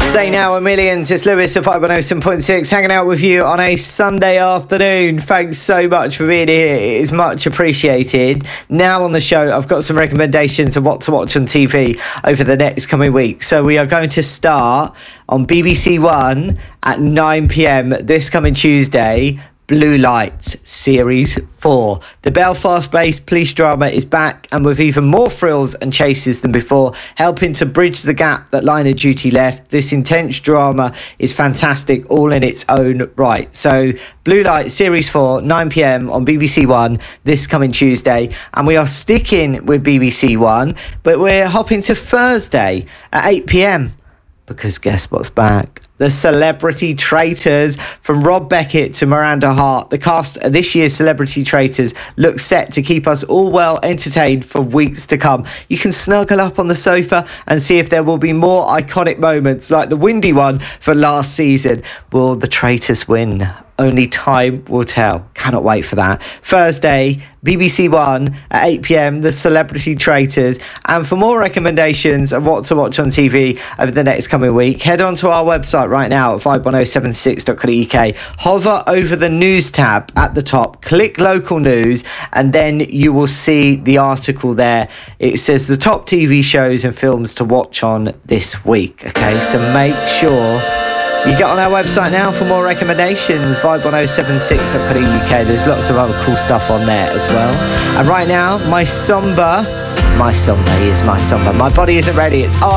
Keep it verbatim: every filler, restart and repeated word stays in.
Say Now a Millions, it's Lewis at five one oh seven point six, hanging out with you on a Sunday afternoon. Thanks so much for being here, it is much appreciated. Now on the show, I've got some recommendations of what to watch on T V over the next coming week. So we are going to start on B B C One at nine p.m. this coming Tuesday. Blue Lights Series four. The Belfast-based police drama is back, and with even more thrills and chases than before, helping to bridge the gap that Line of Duty left. This intense drama is fantastic all in its own right. So Blue Lights Series four, nine p.m. on B B C One this coming Tuesday. And we are sticking with B B C One, but we're hopping to Thursday at eight p.m. because guess what's back? The Celebrity Traitors. From Rob Beckett to Miranda Hart, the cast of this year's Celebrity Traitors looks set to keep us all well entertained for weeks to come. You can snuggle up on the sofa and see if there will be more iconic moments like the windy one for last season. Will the traitors win? Only time will tell. Cannot wait for that. Thursday, B B C One at eight p.m, The Celebrity Traitors. And for more recommendations of what to watch on T V over the next coming week, head on to our website right now at five one oh seven six dot co dot uk. Hover over the news tab at the top, click local news, and then you will see the article there. It says the top T V shows and films to watch on this week. Okay, so make sure you get on our website now for more recommendations, five one oh seven six dot co dot uk. There's lots of other cool stuff on there as well. And right now, my somber, my somber is my somber. My body isn't ready. It's